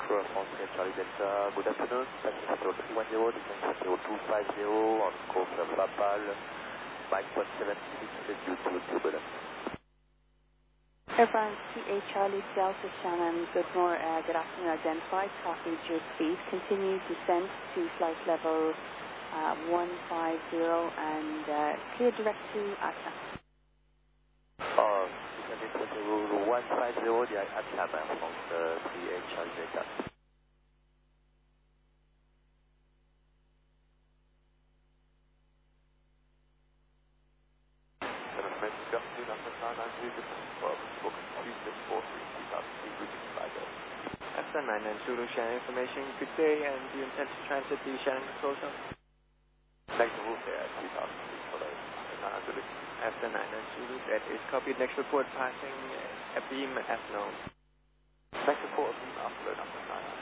Control France Charlie Delta, good afternoon. Passing 0310, descending 0250 on course Vapal, Mike 176 due to turbulence. Air France CA Charlie Delta Shannon, good afternoon, identified, copy your speed, continue descent to flight level 150 and clear direct to Atlan. Descending 150 direct Atlan, France CA Charlie Delta. After 9 and Zulu Shannon information, good day, and do you intend to transit the Shannon control zone? Like to move there at 3000 feet for the Zulu. After 9 and Zulu, that is copied. Next report passing a beam at known. Next report, beam after 9.